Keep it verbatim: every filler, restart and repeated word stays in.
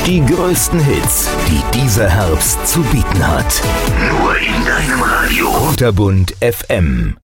Die größten Hits, die dieser Herbst zu bieten hat. Nur in deinem Radio. Kunterbunt F M.